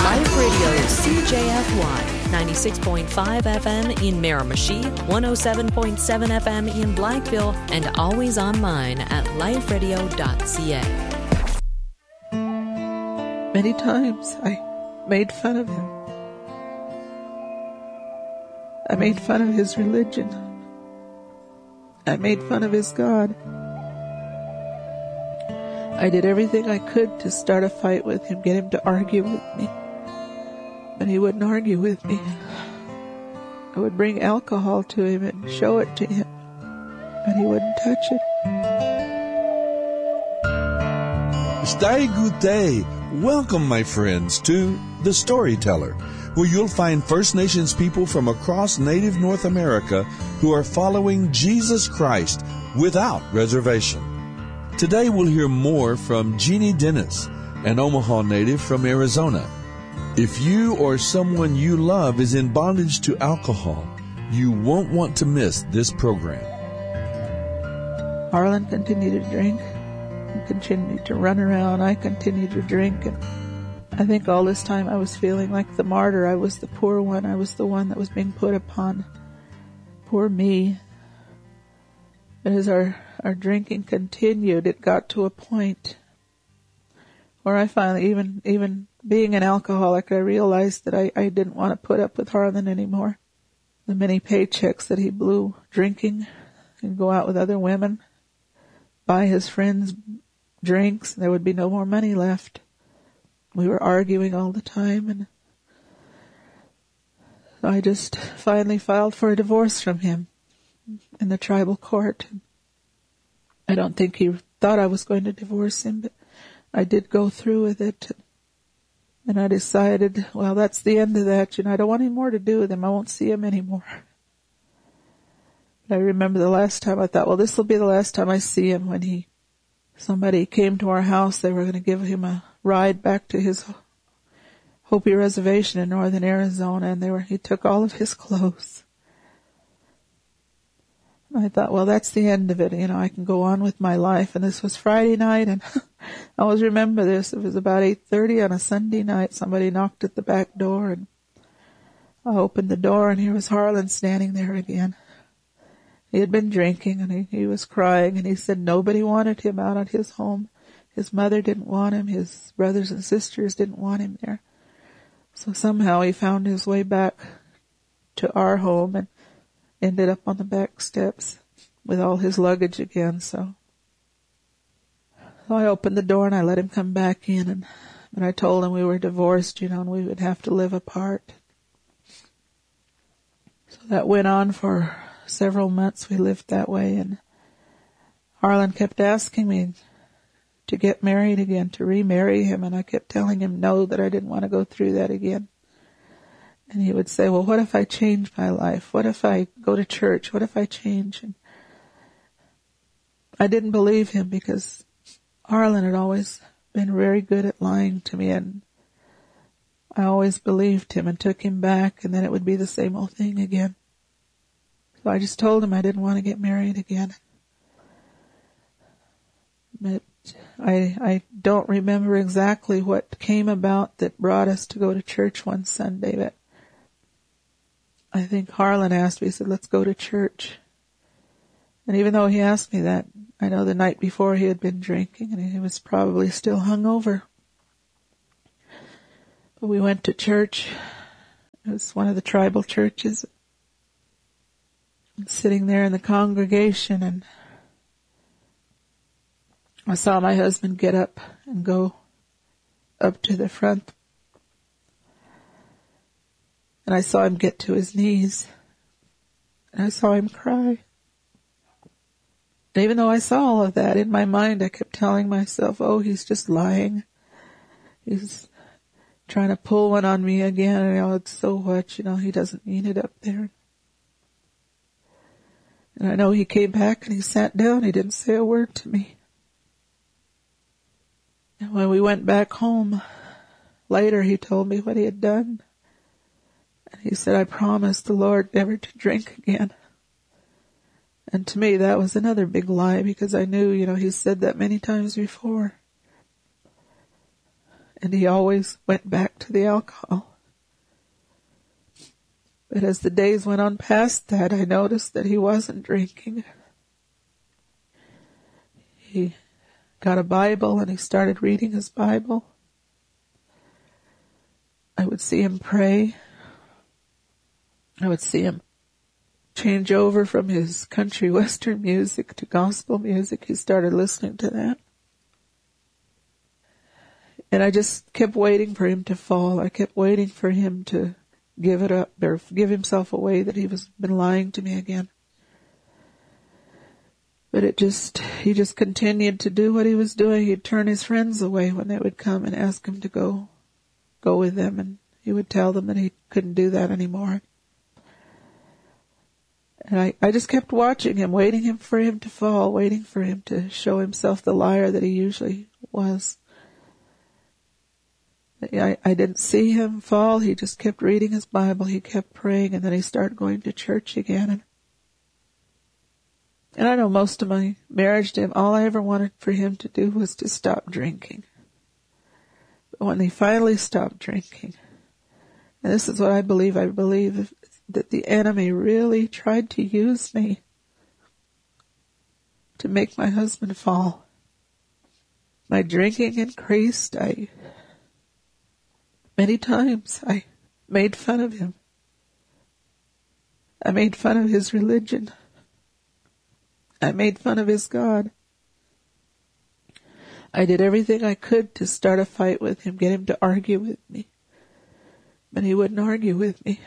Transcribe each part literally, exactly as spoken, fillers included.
Life Radio C J F Y, ninety-six point five F M in Miramichi, one oh seven point seven F M in Blackville, and always online at life radio dot c a. Many times I made fun of him. I made fun of his religion. I made fun of his God. I did everything I could to start a fight with him, get him to argue with me. But he wouldn't argue with me. I would bring alcohol to him and show it to him, but he wouldn't touch it. Stay good day. Welcome, my friends, to The Storyteller, where you'll find First Nations people from across Native North America who are following Jesus Christ without reservation. Today we'll hear more from Jeannie Dennis, an Omaha native from Arizona. If you or someone you love is in bondage to alcohol, you won't want to miss this program. Harlan continued to drink and continued to run around. I continued to drink, and I think all this time I was feeling like the martyr. I was the poor one. I was the one that was being put upon. Poor me. But as our, our drinking continued, it got to a point where I finally, even even being an alcoholic, I realized that I, I didn't want to put up with Harlan anymore. The many paychecks that he blew drinking and go out with other women, buy his friends drinks, there would be no more money left. We were arguing all the time, and I just finally filed for a divorce from him in the tribal court. I don't think he thought I was going to divorce him, but I did go through with it. And I decided, well, that's the end of that. You know, I don't want any more to do with him. I won't see him anymore. But I remember the last time I thought, well, this will be the last time I see him, when he, somebody came to our house. They were going to give him a ride back to his Hopi reservation in northern Arizona, and they were, he took all of his clothes. And I thought, well, that's the end of it. You know, I can go on with my life. And this was Friday night, and I always remember this. It was about eight thirty on a Sunday night. Somebody knocked at the back door, and I opened the door, and here was Harlan standing there again. He had been drinking, and he, he was crying, and he said nobody wanted him out at his home. His mother didn't want him. His brothers and sisters didn't want him there. So somehow he found his way back to our home and ended up on the back steps with all his luggage again. So, so I opened the door and I let him come back in, and, and I told him we were divorced, you know, and we would have to live apart. So that went on for several months. We lived that way, and Harlan kept asking me to get married again, to remarry him, and I kept telling him no, that I didn't want to go through that again. And he would say, well, what if I change my life? What if I go to church? What if I change? And I didn't believe him, because Harlan had always been very good at lying to me, and I always believed him and took him back, and then it would be the same old thing again. So I just told him I didn't want to get married again. But I I don't remember exactly what came about that brought us to go to church one Sunday, but I think Harlan asked me, he said, let's go to church. And even though he asked me that, I know the night before he had been drinking, and he was probably still hungover. But we went to church. It was one of the tribal churches. Sitting there in the congregation, and I saw my husband get up and go up to the front. And I saw him get to his knees. And I saw him cry. And even though I saw all of that, in my mind I kept telling myself, oh, he's just lying. He's trying to pull one on me again. And, you know, it's so what, you know, he doesn't mean it up there. And I know he came back and he sat down. He didn't say a word to me. And when we went back home, later he told me what he had done. And he said, I promised the Lord never to drink again. And to me, that was another big lie, because I knew, you know, he said that many times before. and he always went back to the alcohol. But as the days went on past that, I noticed that he wasn't drinking. He got a Bible and he started reading his Bible. I would see him pray. I would see him change over from his country western music to gospel music. He started listening to that. And I just kept waiting for him to fall. I kept waiting for him to give it up or give himself away, that he was been lying to me again. But it just, he just continued to do what he was doing. He'd turn his friends away when they would come and ask him to go, go with them. And he would tell them that he couldn't do that anymore. And I, I just kept watching him, waiting him for him to fall, waiting for him to show himself the liar that he usually was. I, I didn't see him fall. He just kept reading his Bible. He kept praying, and then he started going to church again. And, and I know most of my marriage to him, all I ever wanted for him to do was to stop drinking. But when he finally stopped drinking, and this is what I believe, I believe that the enemy really tried to use me to make my husband fall. My drinking increased. I Many times I made fun of him. I made fun of his religion. I made fun of his God. I did everything I could to start a fight with him, get him to argue with me. But he wouldn't argue with me.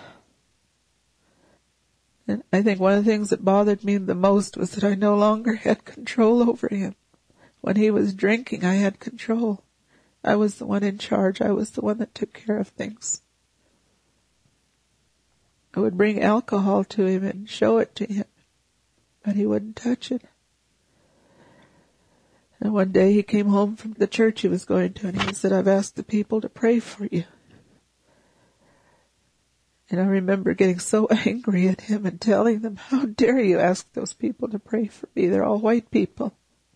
And I think one of the things that bothered me the most was that I no longer had control over him. When he was drinking, I had control. I was the one in charge. I was the one that took care of things. I would bring alcohol to him and show it to him, but he wouldn't touch it. And one day he came home from the church he was going to, and he said, "I've asked the people to pray for you." And I remember getting so angry at him and telling them, "How dare you ask those people to pray for me? They're all white people."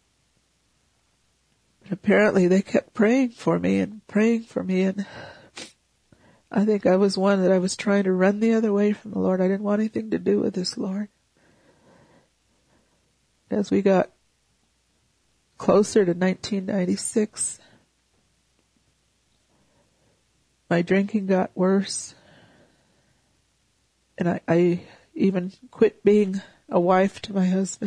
But apparently they kept praying for me and praying for me, and I think I was one that I was trying to run the other way from the Lord. I didn't want anything to do with this Lord. As we got closer to nineteen ninety-six, my drinking got worse, and I, I even quit being a wife to my husband.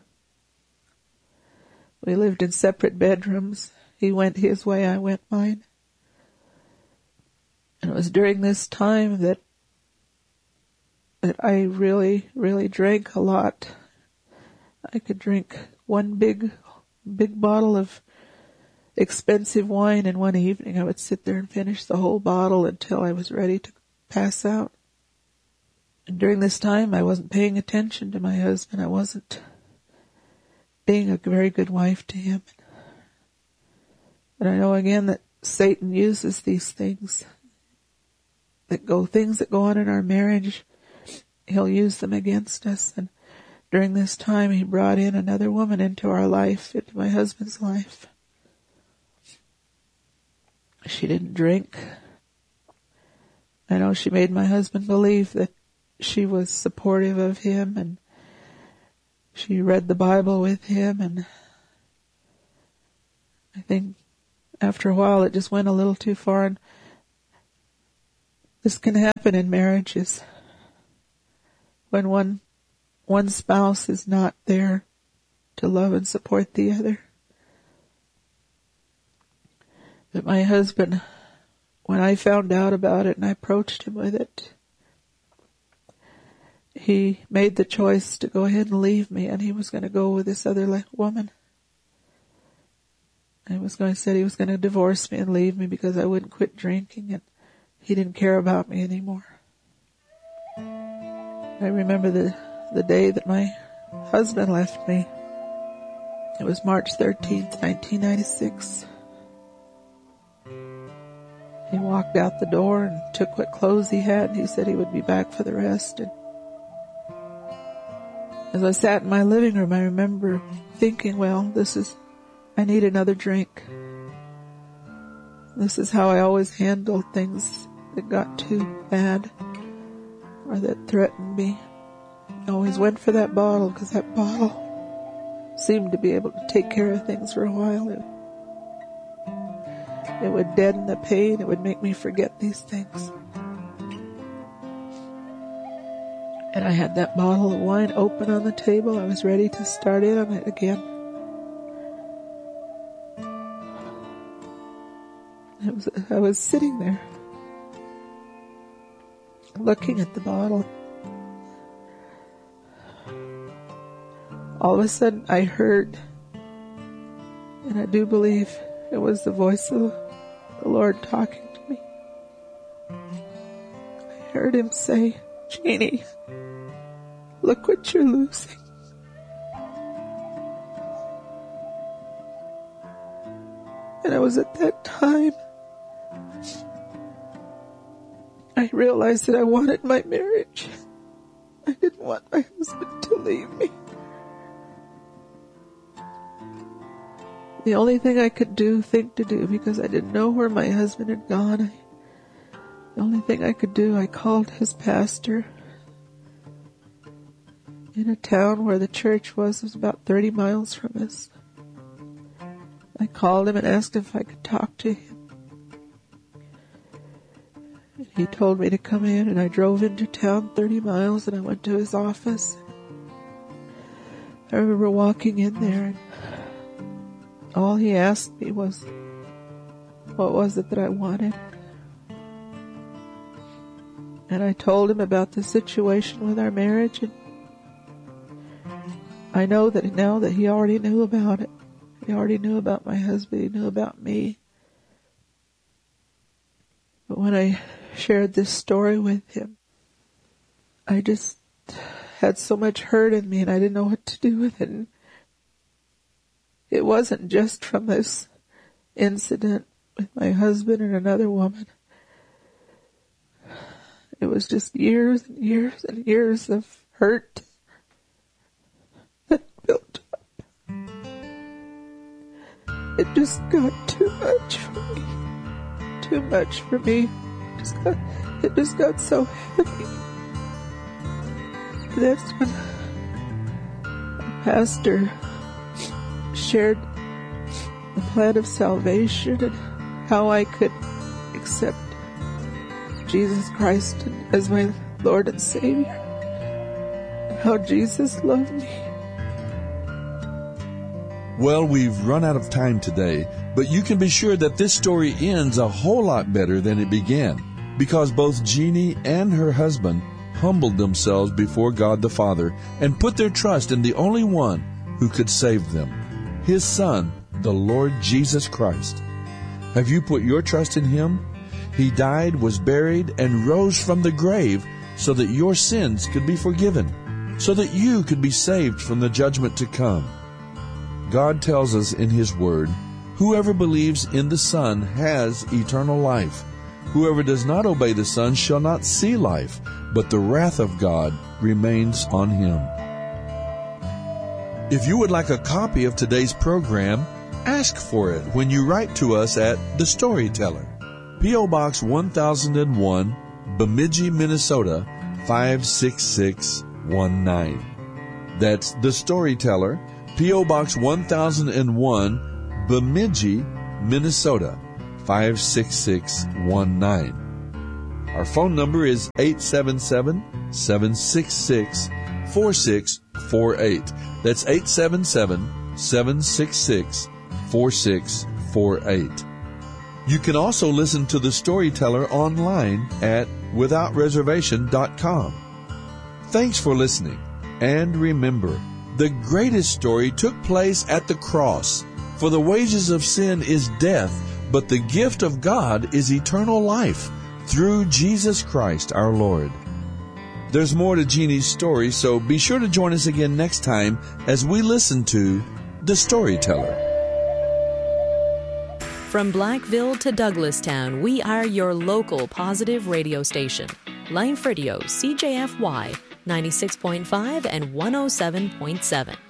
We lived in separate bedrooms. He went his way, I went mine. And it was during this time that that I really, really drank a lot. I could drink one big, big bottle of expensive wine in one evening. I would sit there and finish the whole bottle until I was ready to pass out. And during this time, I wasn't paying attention to my husband. I wasn't being a very good wife to him. But I know again that Satan uses these things that go, things that go on in our marriage, he'll use them against us. And during this time, he brought in another woman into our life, into my husband's life. She didn't drink. I know she made my husband believe that she was supportive of him, and she read the Bible with him, and I think after a while it just went a little too far, and this can happen in marriages when one one spouse is not there to love and support the other. But my husband, when I found out about it and I approached him with it, he made the choice to go ahead and leave me, and he was going to go with this other woman. He was going to say he was going to divorce me and leave me because I wouldn't quit drinking, and he didn't care about me anymore. I remember the, the day that my husband left me. It was March thirteenth, nineteen ninety-six. He walked out the door and took what clothes he had, and he said he would be back for the rest. And as I sat in my living room, I remember thinking, well, this is, I need another drink. This is how I always handled things that got too bad or that threatened me. I always went for that bottle because that bottle seemed to be able to take care of things for a while. It, it would deaden the pain. It would make me forget these things. And I had that bottle of wine open on the table. I was ready to start in on it again. It was, I was sitting there, looking at the bottle. All of a sudden I heard, and I do believe it was the voice of the Lord talking to me. I heard him say, "Jeannie, look what you're losing." And it was at that time I realized that I wanted my marriage. I didn't want my husband to leave me. The only thing I could do, think to do, because I didn't know where my husband had gone, I, the only thing I could do, I called his pastor in a town where the church was. It was about thirty miles from us. I called him and asked if I could talk to him. He told me to come in, and I drove into town thirty miles, and I went to his office. I remember walking in there, and all he asked me was, what was it that I wanted? And I told him about the situation with our marriage, and I know that now that he already knew about it. He already knew about my husband, he knew about me. But when I shared this story with him, I just had so much hurt in me, and I didn't know what to do with it. And it wasn't just from this incident with my husband and another woman. It was just years and years and years of hurt that built up. It just got too much for me. Too much for me. It just got, it just got so heavy. That's when the pastor shared the plan of salvation and how I could accept Jesus Christ as my Lord and Savior, and how Jesus loved me. Well, we've run out of time today, but you can be sure that this story ends a whole lot better than it began, because both Jeannie and her husband humbled themselves before God the Father and put their trust in the only one who could save them, His Son, the Lord Jesus Christ. Have you put your trust in Him? He died, was buried, and rose from the grave so that your sins could be forgiven, so that you could be saved from the judgment to come. God tells us in His Word, whoever believes in the Son has eternal life. Whoever does not obey the Son shall not see life, but the wrath of God remains on him. If you would like a copy of today's program, ask for it when you write to us at The Storyteller, P O. Box one thousand one, Bemidji, Minnesota five six six one nine. That's The Storyteller, P O. Box one thousand one, Bemidji, Minnesota five six six one nine. Our phone number is eight seven seven, seven six six, four six four eight. That's eight seven seven, seven six six, four six four eight. You can also listen to The Storyteller online at without reservation dot com. Thanks for listening. And remember, the greatest story took place at the cross. For the wages of sin is death, but the gift of God is eternal life through Jesus Christ our Lord. There's more to Jeannie's story, so be sure to join us again next time as we listen to The Storyteller. From Blackville to Douglastown, we are your local positive radio station. Life Radio, C J F Y, ninety-six point five and one oh seven point seven.